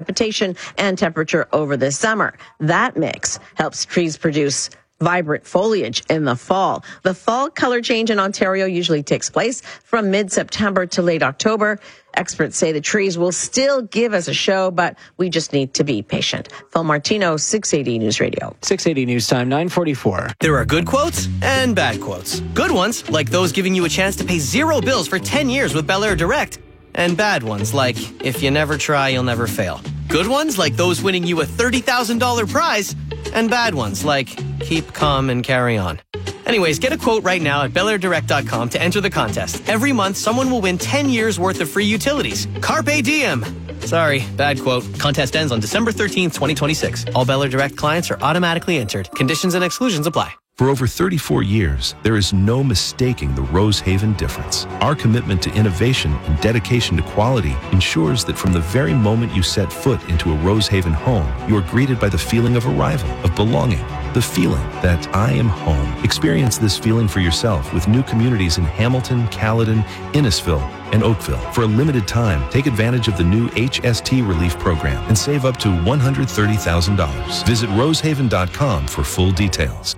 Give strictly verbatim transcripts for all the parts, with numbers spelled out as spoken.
precipitation and temperature over the summer. That mix helps trees produce vibrant foliage in the fall. The fall color change in Ontario usually takes place from mid-September to late October. Experts say the trees will still give us a show, but we just need to be patient. Phil Martino, six eighty News Radio. six eighty News Time, nine forty-four. There are good quotes and bad quotes. Good ones, like those giving you a chance to pay zero bills for ten years with Bel Air Direct. And bad ones, like, if you never try, you'll never fail. Good ones, like those winning you a thirty thousand dollars prize. And bad ones, like, keep calm and carry on. Anyways, get a quote right now at bel air direct dot com to enter the contest. Every month, someone will win ten years worth of free utilities. Carpe diem. Sorry, bad quote. Contest ends on December thirteenth, twenty twenty-six. All Bel Air Direct clients are automatically entered. Conditions and exclusions apply. For over thirty-four years, there is no mistaking the Rosehaven difference. Our commitment to innovation and dedication to quality ensures that from the very moment you set foot into a Rosehaven home, you are greeted by the feeling of arrival, of belonging, the feeling that I am home. Experience this feeling for yourself with new communities in Hamilton, Caledon, Innisfil, and Oakville. For a limited time, take advantage of the new H S T Relief Program and save up to one hundred thirty thousand dollars. Visit rosehaven dot com for full details.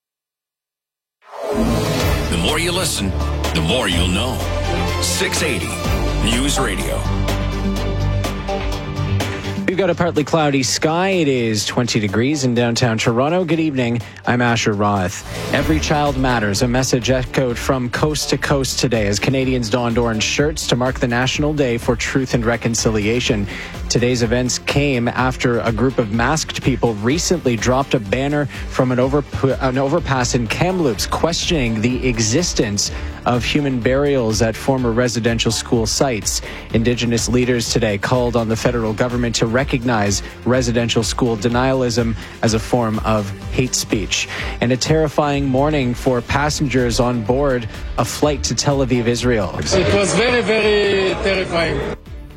The more you listen, the more you'll know. six eighty News Radio. We've got a partly cloudy sky. It is twenty degrees in downtown Toronto. Good evening. I'm Asher Roth. Every child matters. A message echoed from coast to coast today as Canadians donned orange shirts to mark the National Day for Truth and Reconciliation. Today's events came after a group of masked people recently dropped a banner from an, over, an overpass in Kamloops questioning the existence of human burials at former residential school sites. Indigenous leaders today called on the federal government to recognize residential school denialism as a form of hate speech. And a terrifying morning for passengers on board a flight to Tel Aviv, Israel. It was very, very terrifying.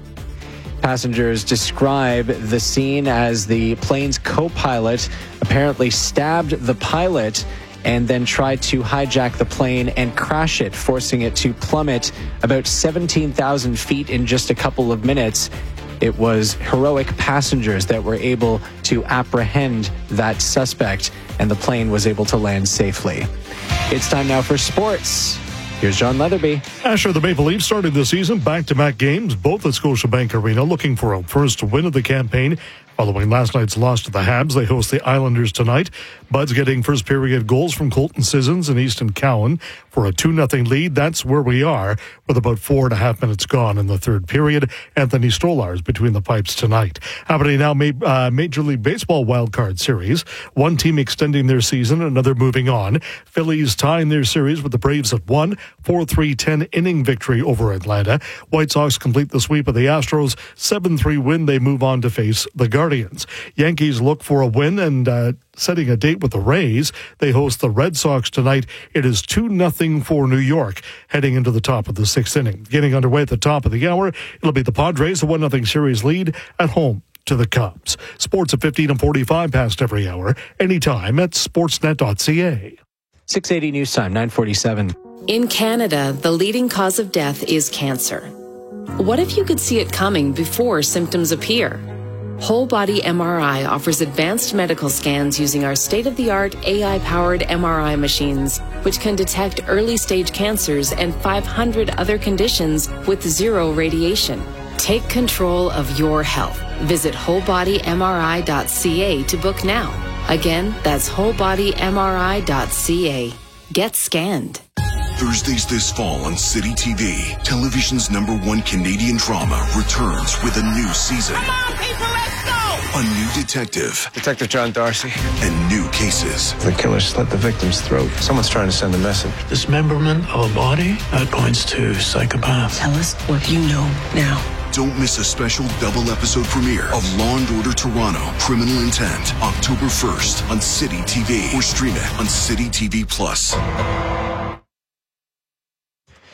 Passengers describe the scene as the plane's co-pilot apparently stabbed the pilot and then tried to hijack the plane and crash it, forcing it to plummet about seventeen thousand feet in just a couple of minutes. It was heroic passengers that were able to apprehend that suspect, and the plane was able to land safely. It's time now for sports. Here's John Leatherby. Asher, the Maple Leafs started the season back-to-back games, both at Scotiabank Arena, looking for a first win of the campaign. Following last night's loss to the Habs, they host the Islanders tonight. Buds getting first period goals from Colton Sissons and Easton Cowan for a two nothing lead. That's where we are with about four and a half minutes gone in the third period. Anthony Stolarz between the pipes tonight. Happening now, uh, Major League Baseball wildcard series. One team extending their season, another moving on. Phillies tying their series with the Braves at one. four three ten inning victory over Atlanta. White Sox complete the sweep of the Astros. seven three win. They move on to face the Guardians. Yankees look for a win and uh, setting a date with the Rays. They host the Red Sox tonight. It is two nothing for New York heading into the top of the sixth inning. Getting underway at the top of the hour, it'll be the Padres, a one nothing series lead at home to the Cubs. Sports at fifteen and forty-five past every hour, anytime at sportsnet dot c a. six eighty News Time, nine forty-seven. In Canada, the leading cause of death is cancer. What if you could see it coming before symptoms appear? Whole Body M R I offers advanced medical scans using our state-of-the-art A I-powered M R I machines, which can detect early-stage cancers and five hundred other conditions with zero radiation. Take control of your health. Visit whole body m r i dot c a to book now. Again, that's whole body m r i dot c a. Get scanned. Thursdays this fall on City T V, television's number one Canadian drama returns with a new season. Come on, people, let's go! A new detective. Detective John Darcy. And new cases. The killer slit the victim's throat. Someone's trying to send a message. Dismemberment of a body? That points to psychopath. Tell us what you know now. Don't miss a special double episode premiere of Law and Order Toronto, Criminal Intent, October first on City T V or stream it on City T V Plus.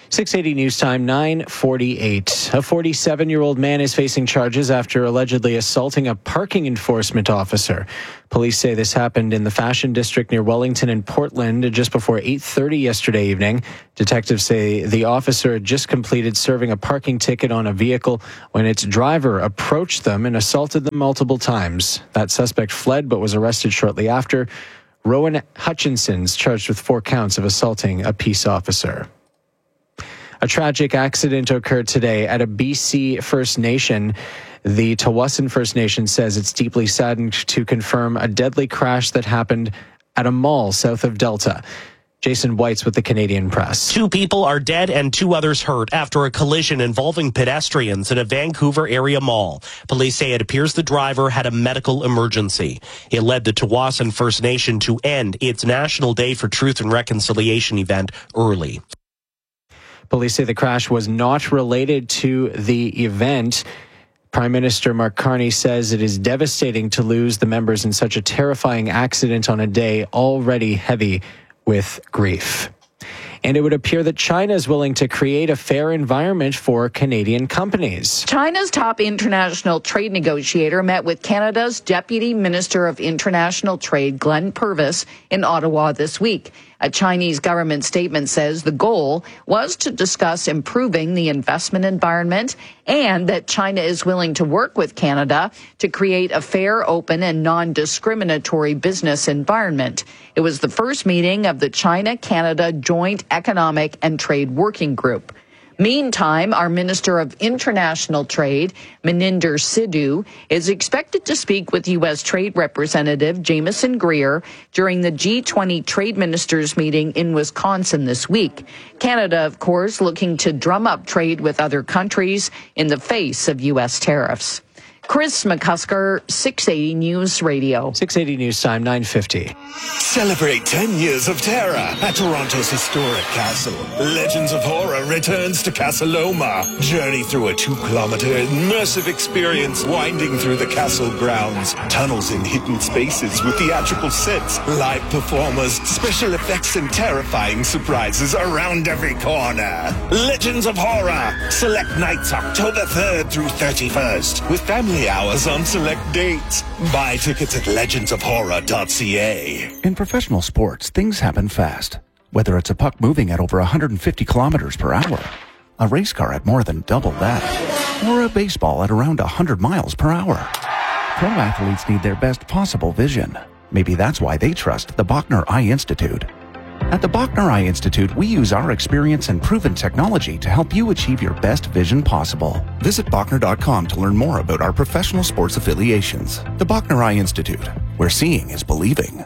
six eighty News Time, nine forty-eight. A forty-seven-year-old man is facing charges after allegedly assaulting a parking enforcement officer. Police say this happened in the Fashion District near Wellington and Portland just before eight thirty yesterday evening. Detectives say the officer had just completed serving a parking ticket on a vehicle when its driver approached them and assaulted them multiple times. That suspect fled but was arrested shortly after. Rowan Hutchinson's charged with four counts of assaulting a peace officer. A tragic accident occurred today at a B C First Nation. The Tawasin First Nation says it's deeply saddened to confirm a deadly crash that happened at a mall south of Delta. Jason White's with the Canadian Press. Two people are dead and two others hurt after a collision involving pedestrians in a Vancouver area mall. Police say it appears the driver had a medical emergency. It led the Tawasin First Nation to end its National Day for Truth and Reconciliation event early. Police say the crash was not related to the event. Prime Minister Mark Carney says it is devastating to lose the members in such a terrifying accident on a day already heavy with grief. And it would appear that China is willing to create a fair environment for Canadian companies. China's top international trade negotiator met with Canada's Deputy Minister of International Trade, Glenn Purvis, in Ottawa this week. A Chinese government statement says the goal was to discuss improving the investment environment and that China is willing to work with Canada to create a fair, open, and non-discriminatory business environment. It was the first meeting of the China-Canada Joint Economic and Trade Working Group. Meantime, our Minister of International Trade, Meninder Sidhu, is expected to speak with U S Trade Representative Jameson Greer during the G twenty Trade Ministers meeting in Wisconsin this week. Canada, of course, looking to drum up trade with other countries in the face of U S tariffs. Chris McCusker, six eighty News Radio. six eighty News Time, nine fifty. Celebrate ten years of terror at Toronto's historic castle. Legends of Horror returns to Casa Loma. Journey through a two-kilometer immersive experience winding through the castle grounds. Tunnels in hidden spaces with theatrical sets, live performers, special effects, and terrifying surprises around every corner. Legends of Horror. Select nights October third through thirty-first with family hours on select dates. Buy tickets at legends of horror dot c a. In professional sports, things happen fast. Whether it's a puck moving at over one hundred fifty kilometers per hour, a race car at more than double that, or a baseball at around one hundred miles per hour. Pro athletes need their best possible vision. Maybe that's why they trust the Bachner Eye Institute. At the Bachner Eye Institute, we use our experience and proven technology to help you achieve your best vision possible. Visit Bachner dot com to learn more about our professional sports affiliations. The Bachner Eye Institute, where seeing is believing.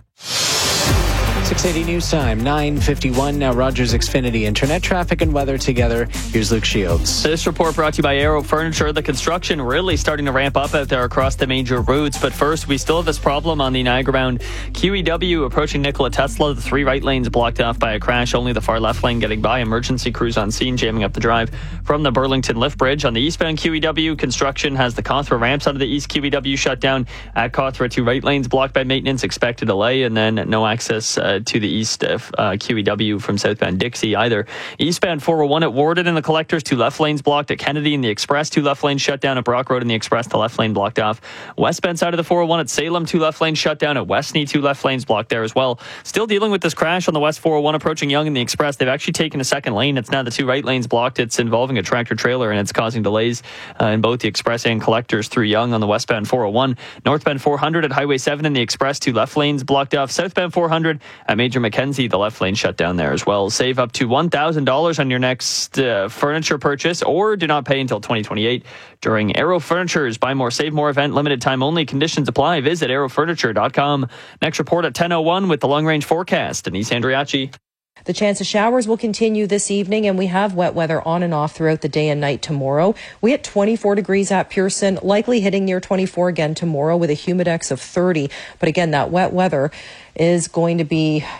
six eighty News Time, nine fifty-one. Now Rogers Xfinity Internet traffic and weather together. Here's Luke Shields. This report brought to you by Aero Furniture. The construction really starting to ramp up out there across the major routes. But first, we still have this problem on the Niagara-bound Q E W approaching Nikola Tesla. The three right lanes blocked off by a crash. Only the far left lane getting by. Emergency crews on scene jamming up the drive from the Burlington Lift Bridge. On the eastbound Q E W, construction has the Cawthra ramps out of the east Q E W shut down. At Cawthra, two right lanes blocked by maintenance. Expected delay, and then no access uh, to the east of uh, Q E W from southbound Dixie either. Eastbound four oh one at Warden and the Collectors, two left lanes blocked. At Kennedy and the Express, two left lanes shut down. At Brock Road and the Express, the left lane blocked off. Westbound side of the four oh one at Salem, two left lanes shut down. At Westney, two left lanes blocked there as well. Still dealing with this crash on the West four oh one approaching Yonge and the Express. They've actually taken a second lane. It's now the two right lanes blocked. It's involving a tractor trailer and it's causing delays uh, in both the Express and Collectors through Yonge on the westbound four oh one. Northbound four hundred at Highway seven and the Express, two left lanes blocked off. Southbound four hundred at Major Mackenzie, the left lane shut down there as well. Save up to one thousand dollars on your next uh, furniture purchase, or do not pay until twenty twenty-eight during Aero Furniture's Buy More, Save More event. Limited time only. Conditions apply. Visit aero furniture dot com. Next report at ten oh one with the long range forecast. Denise Andriachi. The chance of showers will continue this evening, and we have wet weather on and off throughout the day and night tomorrow. We hit twenty-four degrees at Pearson, likely hitting near twenty-four again tomorrow with a humidex of thirty. But again, that wet weather is going to be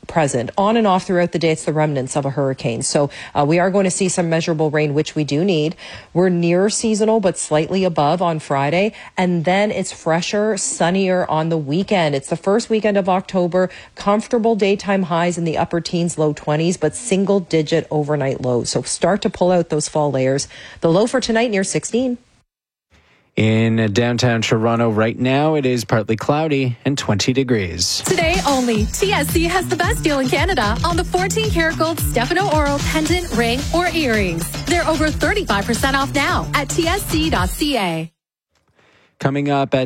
present. On and off throughout the day, it's the remnants of a hurricane. So uh, we are going to see some measurable rain, which we do need. We're near seasonal, but slightly above on Friday. And then it's fresher, sunnier on the weekend. It's the first weekend of October. Comfortable daytime highs in the upper teens, low twenties, but single digit overnight lows. So start to pull out those fall layers. The low for tonight near sixteen. In downtown Toronto right now, it is partly cloudy and twenty degrees. Today only, T S C has the best deal in Canada on the fourteen karat gold Stefano Oro pendant, ring, or earrings. They're over thirty-five percent off now at T S C dot C A. Coming up at